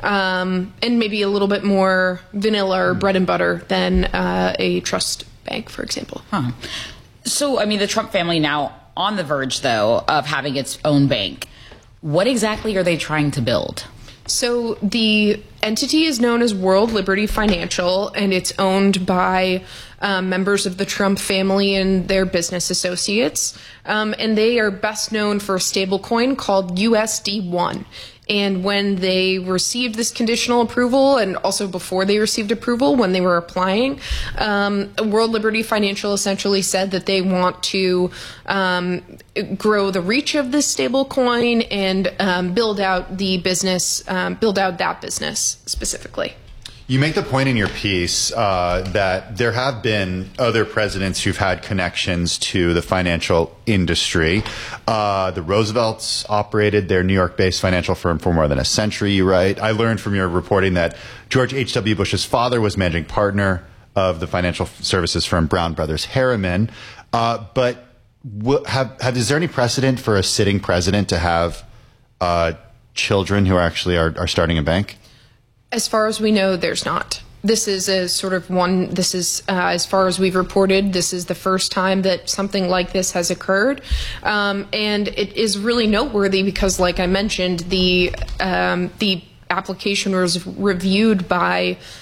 um, and maybe a little bit more vanilla or bread and butter than uh, a trust bank, for example. Huh. So, I mean, the Trump family now on the verge, though, of having its own bank. What exactly are they trying to build? So the entity is known as World Liberty Financial, and it's owned by um, members of the Trump family and their business associates. Um, and they are best known for a stablecoin called U S D one. And when they received this conditional approval, and also before they received approval, when they were applying, um, World Liberty Financial essentially said that they want to um, grow the reach of this stable coin and um, build out the business, um, build out that business specifically. You make the point in your piece uh, that there have been other presidents who've had connections to the financial industry. Uh, the Roosevelts operated their New York-based financial firm for more than a century, you write. I learned from your reporting that George H W. Bush's father was managing partner of the financial services firm Brown Brothers Harriman. Uh, but have, have, is there any precedent for a sitting president to have uh, children who actually are, are starting a bank? As far as we know, there's not. This is a sort of one, this is, uh, as far as we've reported, this is the first time that something like this has occurred. Um, and it is really noteworthy because, like I mentioned, the, um, the application was reviewed by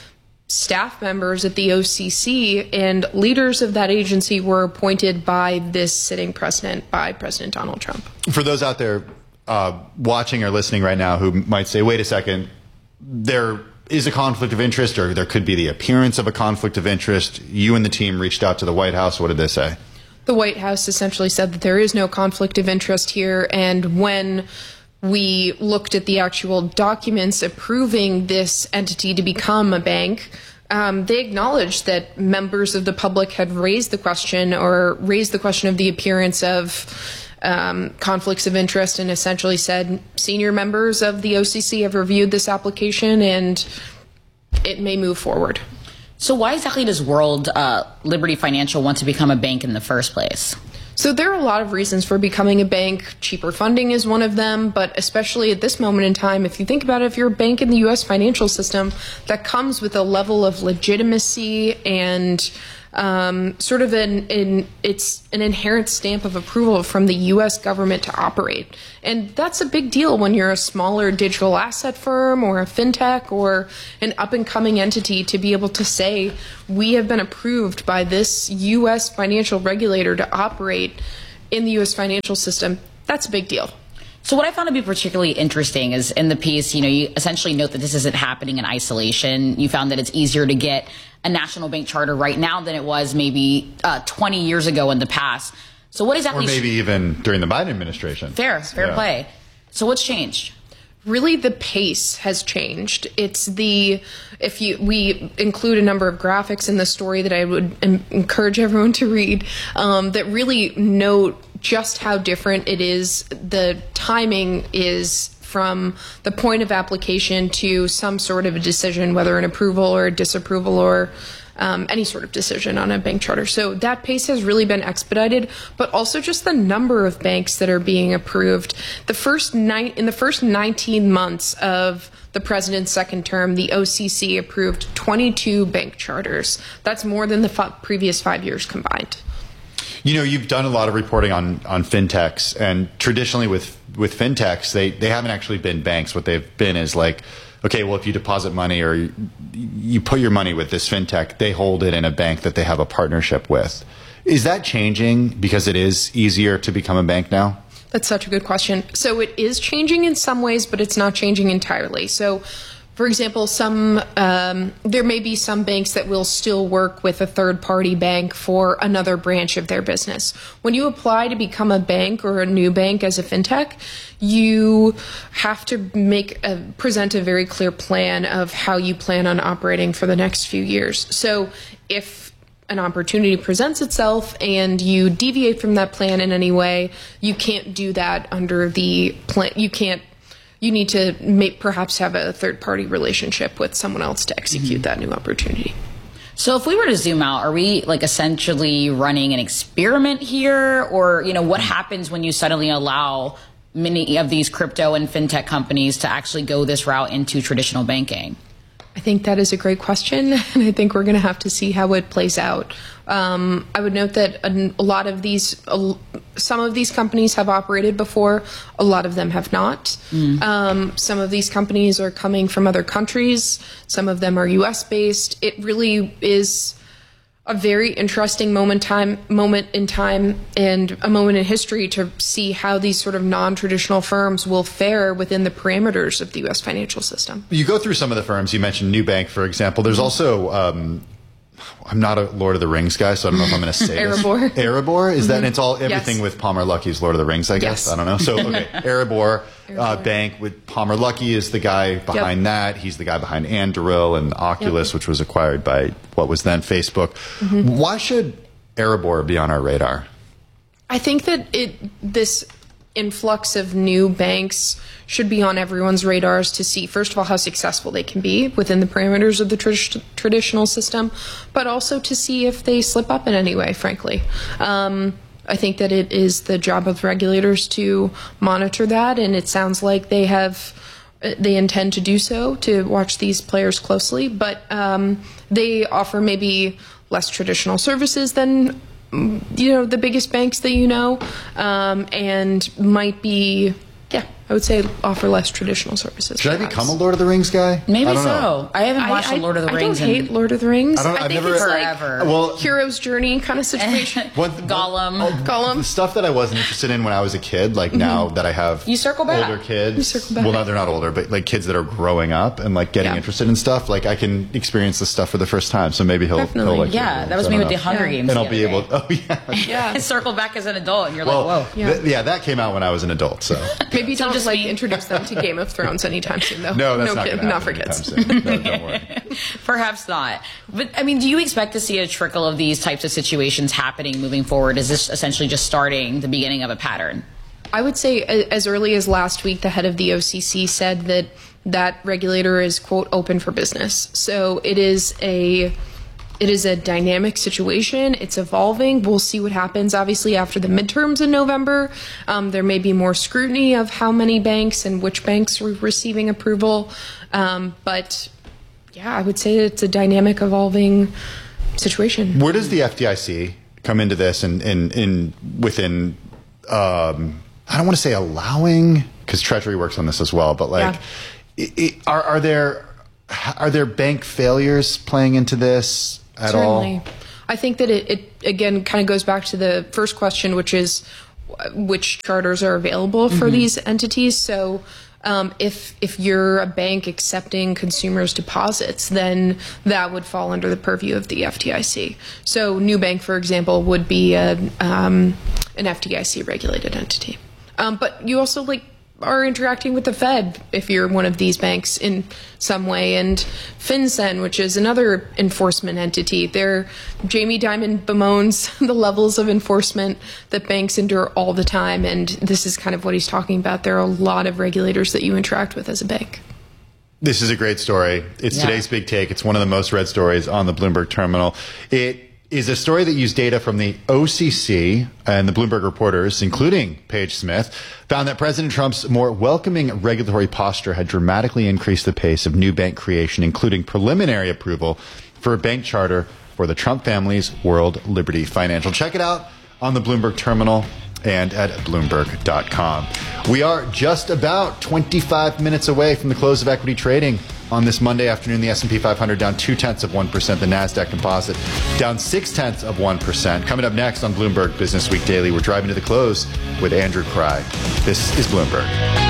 staff members at the O C C, and leaders of that agency were appointed by this sitting president, by President Donald Trump. For those out there uh, watching or listening right now who might say, wait a second, there is a conflict of interest, or there could be the appearance of a conflict of interest. You and the team reached out to the White House. What did they say? The White House essentially said that there is no conflict of interest here, and when we looked at the actual documents approving this entity to become a bank, um, they acknowledged that members of the public had raised the question or raised the question of the appearance of um, conflicts of interest, and essentially said senior members of the O C C have reviewed this application and it may move forward. So why exactly does World uh, Liberty Financial want to become a bank in the first place? So there are a lot of reasons for becoming a bank. Cheaper funding is one of them, but especially at this moment in time, if you think about it, if you're a bank in the U S financial system, that comes with a level of legitimacy and um, sort of an, an it's an inherent stamp of approval from the U S government to operate. And that's a big deal when you're a smaller digital asset firm or a fintech or an up-and-coming entity, to be able to say, we have been approved by this U S financial regulator to operate in the U S financial system. That's a big deal. So what I found to be particularly interesting is in the piece, you know, you essentially note that this isn't happening in isolation. You found that it's easier to get a national bank charter right now than it was maybe uh, twenty years ago in the past. So what exactly? Or maybe even during the Biden administration. Fair, fair Yeah. play. So what's changed? Really, the pace has changed. It's the, if you, we include a number of graphics in the story that I would em- encourage everyone to read, um, that really note just how different it is. The timing is from the point of application to some sort of a decision, whether an approval or a disapproval or Um, any sort of decision on a bank charter. So that pace has really been expedited, but also just the number of banks that are being approved. The first nine, in the first nineteen months of the president's second term, the O C C approved twenty-two bank charters. That's more than the f- previous five years combined. You know, you've done a lot of reporting on, on fintechs, and traditionally with, with fintechs, they, they haven't actually been banks. What they've been is like, okay, well, if you deposit money or you, you put your money with this fintech, they hold it in a bank that they have a partnership with. Is that changing because it is easier to become a bank now? That's such a good question. So it is changing in some ways, but it's not changing entirely. So, for example, some um, there may be some banks that will still work with a third-party bank for another branch of their business. When you apply to become a bank or a new bank as a fintech, you have to make a, present a very clear plan of how you plan on operating for the next few years. So if an opportunity presents itself and you deviate from that plan in any way, you can't do that under the plan. You can't. You need to may, perhaps have a third-party relationship with someone else to execute mm-hmm. that new opportunity. So if we were to zoom out, are we like essentially running an experiment here? Or, you know, what happens when you suddenly allow many of these crypto and fintech companies to actually go this route into traditional banking? I think that is a great question, and I think we're going to have to see how it plays out. Um, I would note that a, a lot of these, uh, some of these companies have operated before, a lot of them have not. Mm. Um, some of these companies are coming from other countries, some of them are U S based. It really is a very interesting moment time moment in time and a moment in history to see how these sort of non-traditional firms will fare within the parameters of the U S financial system. You go through some of the firms. You mentioned Nubank, for example. There's also, um, I'm not a Lord of the Rings guy, so I don't know if I'm going to say Erebor. this. Erebor? Is mm-hmm. that, it's all, everything yes. with Palmer Luckey's Lord of the Rings, I guess? Yes. I don't know. So, okay, Erebor, uh, Bank with Palmer Luckey is the guy behind yep. that. He's the guy behind Anduril and Oculus, yep. which was acquired by what was then Facebook. Mm-hmm. Why should Erebor be on our radar? I think that it this influx of new banks should be on everyone's radars to see, first of all, how successful they can be within the parameters of the tra- traditional system, but also to see if they slip up in any way, frankly. Um, I think that it is the job of regulators to monitor that, and it sounds like they have, they intend to do so, to watch these players closely, but um, they offer maybe less traditional services than you know, the biggest banks that you know, um, and might be, yeah, I would say offer less traditional services. Should perhaps. I become a Lord of the Rings guy? Maybe I don't so. know. I haven't watched I, the Lord of the I Rings. I don't hate Lord of the Rings. I don't- I I've think never- it's Forever. like Well- hero's journey kind of situation. One, Gollum. oh, Gollum. The stuff that I wasn't interested in when I was a kid, like now that I have You circle back. older kids. You circle back. Well, no, they're not older, but like kids that are growing up and like getting Yeah. interested in stuff. Like I can experience this stuff for the first time. So maybe he'll, Definitely. he'll like Yeah, it. that was I me don't with the know. Hunger Yeah. Games. And the I'll other be day. able. Oh yeah. Yeah. Circle back as an adult, and you're Well, like, whoa. Yeah. th- yeah, that came out when I was an adult. So Maybe So don't just like me. introduce them to Game of Thrones anytime soon, though. no, that's no not kid, gonna not for happen kids. anytime soon. No, don't worry. Perhaps not. But, I mean, do you expect to see a trickle of these types of situations happening moving forward? Is this essentially just starting the beginning of a pattern? I would say a- as early as last week, the head of the O C C said that that regulator is, quote, open for business. So it is a it is a dynamic situation. It's evolving. We'll see what happens, obviously, after the midterms in November. Um, there may be more scrutiny of how many banks and which banks are receiving approval. Um, but, yeah, I would say it's a dynamic, evolving situation. Where does the F D I C come into this and in, in, within, um, I don't want to say allowing, because Treasury works on this as well, but like, Yeah. i i are, are there, are there bank failures playing into this at Certainly. all? I think that it, it again kind of goes back to the first question, which is uh, which charters are available for Mm-hmm. these entities. So um, if if you're a bank accepting consumers' deposits, then that would fall under the purview of the F D I C. So New Bank, for example, would be a, um, an F D I C regulated entity. Um, but you also like are interacting with the Fed if you're one of these banks in some way, and FinCEN, which is another enforcement entity. There, Jamie Dimon bemoans the levels of enforcement that banks endure all the time, and this is kind of what he's talking about. There are a lot of regulators that you interact with as a bank. This is a great story. It's Yeah. today's big take. It's one of the most read stories on the Bloomberg terminal. It is a story that used data from the O C C and the Bloomberg reporters, including Paige Smith, found that President Trump's more welcoming regulatory posture had dramatically increased the pace of new bank creation, including preliminary approval for a bank charter for the Trump family's World Liberty Financial. Check it out on the Bloomberg terminal and at Bloomberg dot com. We are just about twenty-five minutes away from the close of equity trading on this Monday afternoon. The S and P five hundred down two tenths of one percent. The NASDAQ Composite down six tenths of one percent. Coming up next on Bloomberg Business Week Daily, we're driving to the close with Andrew Cry. This is Bloomberg.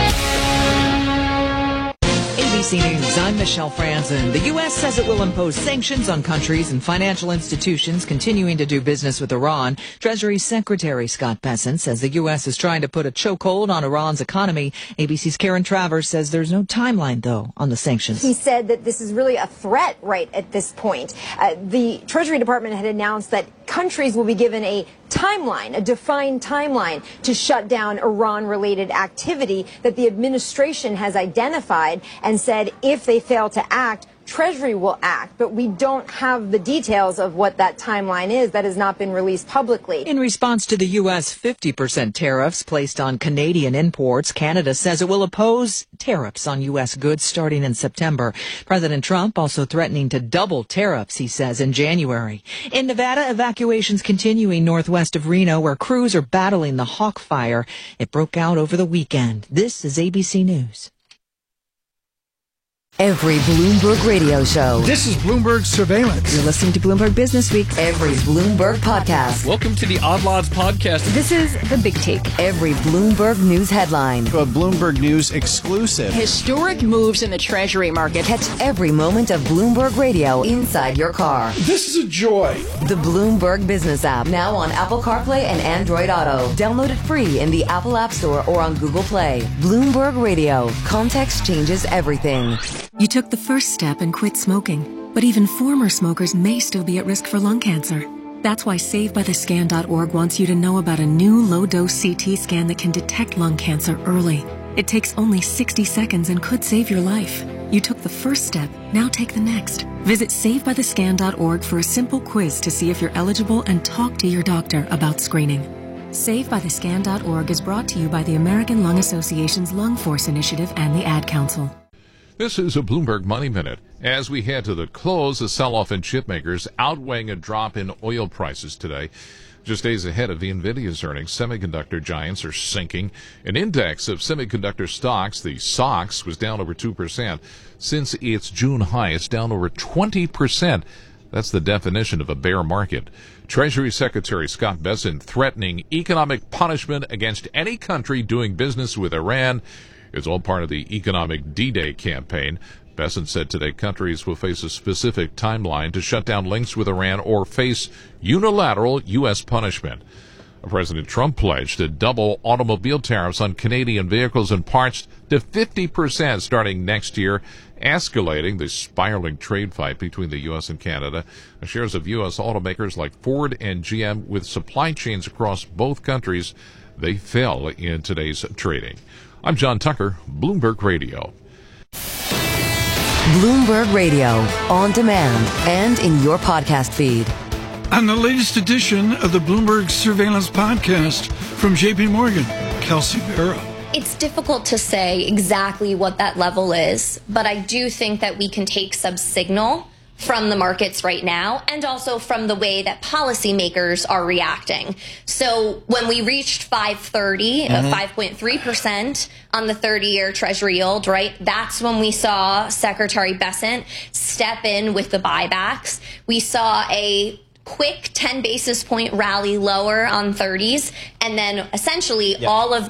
A B C News, I'm Michelle Franzen. The U S says it will impose sanctions on countries and financial institutions continuing to do business with Iran. Treasury Secretary Scott Bessent says the U S is trying to put a chokehold on Iran's economy. A B C's Karen Travers says there's no timeline, though, on the sanctions. He said that this is really a threat right at this point. Uh, the Treasury Department had announced that countries will be given a timeline, a defined timeline to shut down Iran-related activity that the administration has identified and said if they fail to act, Treasury will act, but we don't have the details of what that timeline is. That has not been released publicly. In response to the U S fifty percent tariffs placed on Canadian imports, Canada says it will oppose tariffs on U S goods starting in September. President Trump also threatening to double tariffs, he says, in January. In Nevada, evacuations continuing northwest of Reno, where crews are battling the Hawk Fire. It broke out over the weekend. This is A B C News. Every Bloomberg radio show. This is Bloomberg Surveillance. You're listening to Bloomberg Business Week. Every Bloomberg podcast. Welcome to the Odd Lots podcast. This is The Big Take. Every Bloomberg News headline. A Bloomberg News exclusive. Historic moves in the Treasury market. Catch every moment of Bloomberg radio inside your car. This is a joy. The Bloomberg Business app, now on Apple CarPlay and Android Auto. Download it free in the Apple App Store or on Google Play. Bloomberg Radio. Context changes everything. You took the first step and quit smoking, but even former smokers may still be at risk for lung cancer. That's why Save By The Scan dot org wants you to know about a new low-dose C T scan that can detect lung cancer early. It takes only sixty seconds and could save your life. You took the first step, now take the next. Visit Save By The Scan dot org for a simple quiz to see if you're eligible and talk to your doctor about screening. Save By The Scan dot org is brought to you by the American Lung Association's Lung Force Initiative and the Ad Council. This is a Bloomberg Money Minute. As we head to the close, the sell-off in chip makers outweighing a drop in oil prices today. Just days ahead of the NVIDIA's earnings, semiconductor giants are sinking. An index of semiconductor stocks, the S O X, was down over two percent. Since its June high, it's down over twenty percent. That's the definition of a bear market. Treasury Secretary Scott Bessent threatening economic punishment against any country doing business with Iran. It's all part of the economic D-Day campaign. Bessent said today countries will face a specific timeline to shut down links with Iran or face unilateral U S punishment. President Trump pledged to double automobile tariffs on Canadian vehicles and parts to fifty percent starting next year, escalating the spiraling trade fight between the U S and Canada. Shares of U S automakers like Ford and G M with supply chains across both countries, they fell in today's trading. I'm John Tucker, Bloomberg Radio. Bloomberg Radio, on demand and in your podcast feed. On the latest edition of the Bloomberg Surveillance Podcast from J P Morgan, Kelsey Barrow. It's difficult to say exactly what that level is, but I do think that we can take some signal from the markets right now and also from the way that policymakers are reacting. So when we reached five thirty, mm-hmm. uh, five point three percent on the thirty-year Treasury yield, right, that's when we saw Secretary Bessent step in with the buybacks. We saw a quick ten basis point rally lower on thirties, and then essentially yep. all of